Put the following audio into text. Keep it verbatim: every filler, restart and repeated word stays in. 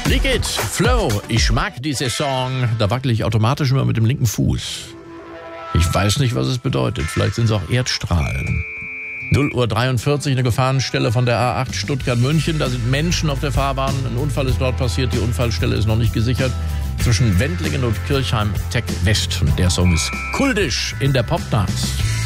Leak It, Flow, ich mag diese Song. Da wackel ich automatisch immer mit dem linken Fuß. Ich weiß nicht, was es bedeutet. Vielleicht sind es auch Erdstrahlen. null Uhr dreiundvierzig, eine Gefahrenstelle von der A acht Stuttgart-München. Da sind Menschen auf der Fahrbahn. Ein Unfall ist dort passiert. Die Unfallstelle ist noch nicht gesichert. Zwischen Wendlingen und Kirchheim Tech West. Und der Song ist kultisch in der Popdance.